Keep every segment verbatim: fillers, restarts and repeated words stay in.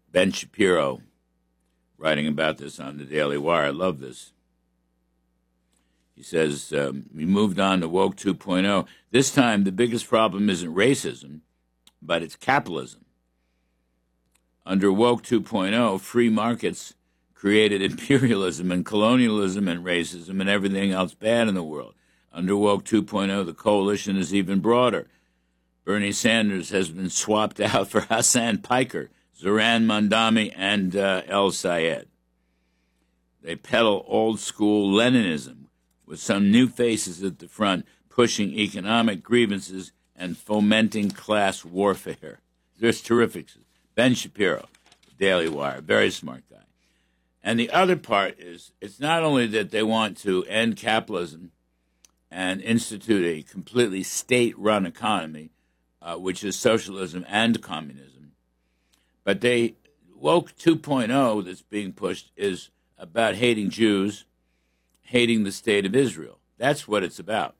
Ben Shapiro writing about this on the Daily Wire. I love this. He says, um, we moved on to Woke two point oh. This time, the biggest problem isn't racism, but it's capitalism. Under Woke two point oh, free markets created imperialism and colonialism and racism and everything else bad in the world. Under Woke two point oh, the coalition is even broader. Bernie Sanders has been swapped out for Hassan Piker, Zoran Mandami, and uh, El Sayed. They peddle old-school Leninism with some new faces at the front, pushing economic grievances and fomenting class warfare. There's terrific. Ben Shapiro, Daily Wire, very smart guy. And the other part is, it's not only that they want to end capitalism and institute a completely state-run economy, uh, which is socialism and communism, but they, Woke two point oh that's being pushed is about hating Jews, hating the state of Israel. That's what it's about.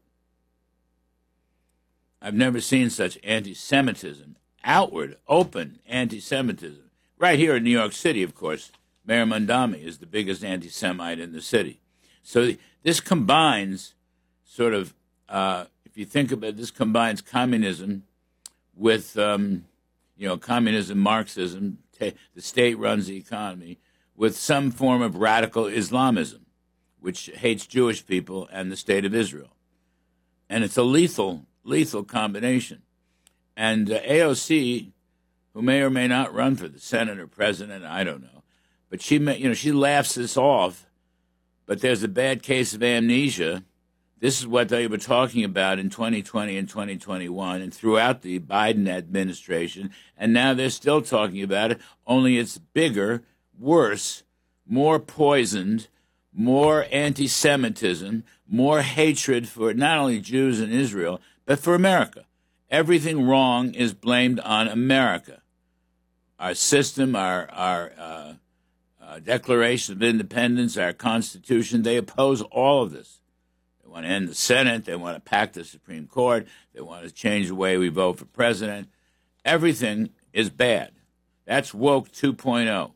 I've never seen such anti-Semitism, outward, open anti-Semitism. Right here in New York City, of course, Mayor Mandami is the biggest anti-Semite in the city. So this combines sort of, uh, if you think about it, this combines communism with, um, you know, communism, Marxism, t- the state runs the economy, with some form of radical Islamism, which hates Jewish people and the state of Israel. And it's a lethal, lethal combination. And uh, A O C, who may or may not run for the Senate or president, I don't know, but she, may, you know, she laughs this off, but there's a bad case of amnesia. This is what they were talking about in twenty twenty and twenty twenty-one and throughout the Biden administration, and now they're still talking about it, only it's bigger, worse, more poisoned, more anti-Semitism, more hatred for not only Jews and Israel, but for America. Everything wrong is blamed on America. Our system, our, our uh, uh, Declaration of Independence, our Constitution, they oppose all of this. They want to end the Senate. They want to pack the Supreme Court. They want to change the way we vote for president. Everything is bad. That's Woke two point oh.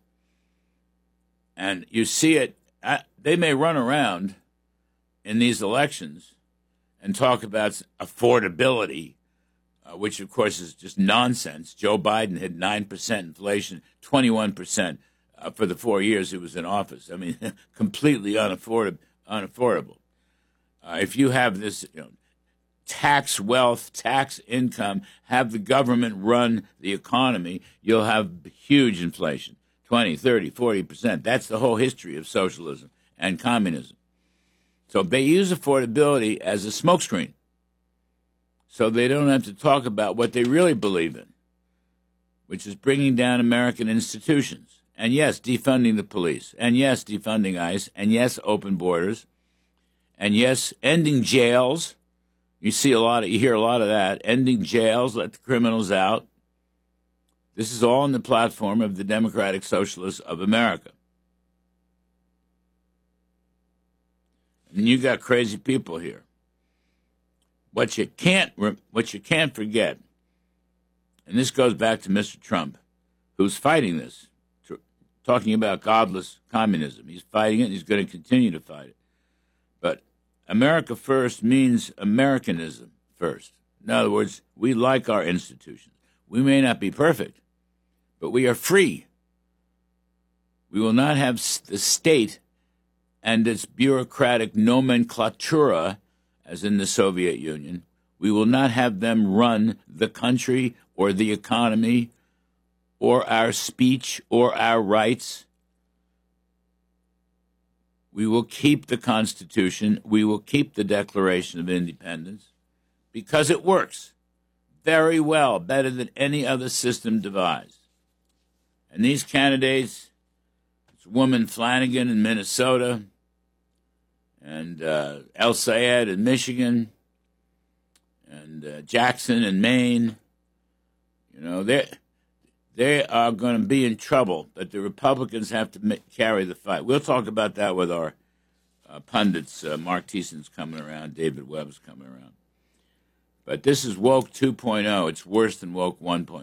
And you see it. I, they may run around in these elections and talk about affordability, uh, which, of course, is just nonsense. Joe Biden had nine percent inflation, twenty-one percent uh, for the four years he was in office. I mean, completely unaffordable. unaffordable. Uh, if you have this, you know, tax wealth, tax income, have the government run the economy, you'll have huge inflation, twenty, thirty, forty percent. That's the whole history of socialism and communism. So they use affordability as a smokescreen, so they don't have to talk about what they really believe in, which is bringing down American institutions. And yes, defunding the police. And yes, defunding ICE. And yes, open borders. And yes, ending jails. You see a lot of, you hear a lot of that. Ending jails, let the criminals out. This is all on the platform of the Democratic Socialists of America. And you got crazy people here. What you can't, what you can't forget, and this goes back to Mister Trump, who's fighting this, talking about godless communism. He's fighting it, and he's going to continue to fight it. But America first means Americanism first. In other words, we like our institutions. We may not be perfect, but we are free. We will not have the state and its bureaucratic nomenclatura, as in the Soviet Union. We will not have them run the country or the economy or our speech or our rights. We will keep the Constitution. We will keep the Declaration of Independence because it works very well, better than any other system devised. And these candidates, it's woman Flanagan in Minnesota and uh, El Sayed in Michigan and uh, Jackson in Maine, you know, they they are going to be in trouble, but the Republicans have to ma- carry the fight. We'll talk about that with our uh, pundits. Uh, Mark Thiessen's coming around. David Webb's coming around. But this is Woke two point oh. It's worse than Woke one point oh.